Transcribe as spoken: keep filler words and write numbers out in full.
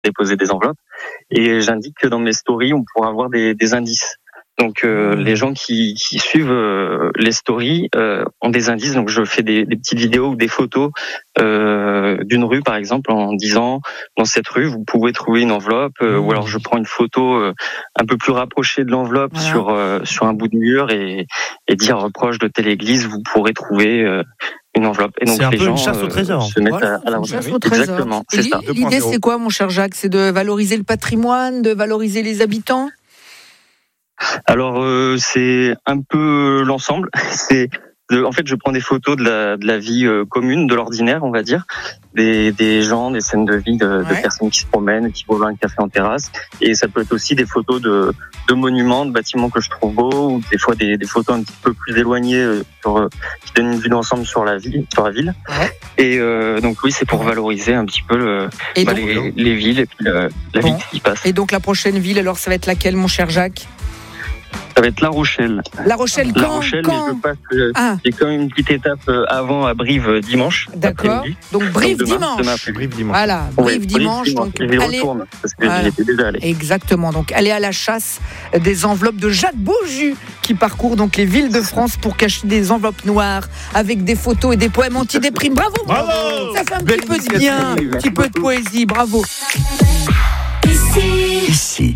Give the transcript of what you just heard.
déposer des enveloppes. Et j'indique que dans mes stories, on pourra avoir des, des indices. Donc euh, les gens qui, qui suivent euh, les stories euh, ont des indices. Donc je fais des, des petites vidéos ou des photos euh, d'une rue par exemple en disant dans cette rue vous pouvez trouver une enveloppe euh, mmh. ou alors je prends une photo euh, un peu plus rapprochée de l'enveloppe voilà. sur euh, sur un bout de mur et, et dire proche de telle église vous pourrez trouver euh, une enveloppe. Et donc c'est un les peu gens une chasse au trésor. Euh, se mettent voilà, à, à la recherche. Exactement. C'est ça. L'idée c'est quoi mon cher Jacques? C'est de valoriser le patrimoine, de valoriser les habitants? Alors euh, c'est un peu l'ensemble. C'est de, en fait je prends des photos de la de la vie euh, commune, de l'ordinaire, on va dire, des des gens, des scènes de vie de, ouais. de personnes qui se promènent, qui vont boire un café en terrasse. Et ça peut être aussi des photos de de monuments, de bâtiments que je trouve beaux, ou des fois des des photos un petit peu plus éloignées euh, sur euh, qui donnent une vue d'ensemble sur la ville, sur la ville. Ouais. Et euh, donc oui, c'est pour valoriser un petit peu le, bah, donc, les les villes et puis le, la bon. vie qui passe. Et donc la prochaine ville, alors ça va être laquelle, mon cher Jacques? Ça va être La Rochelle. La Rochelle, quand, La Rochelle, quand mais je passe, euh, ah. j'ai quand même une petite étape avant à Brive euh, dimanche. D'accord. Donc Brive donc, demain, dimanche. Demain, Brive dimanche. Voilà, Brive oui, dimanche. Brive, donc je allez... retourne parce que voilà. j'y étais déjà allé. Exactement. Donc allez à la chasse des enveloppes de Jacques Beaujus qui parcourt donc les villes de France pour cacher des enveloppes noires avec des photos et des poèmes anti-déprime. Bravo, bravo. bravo. Ça fait un Belle petit peu de bien, un petit peu de poésie. Bravo. Ici. Ici.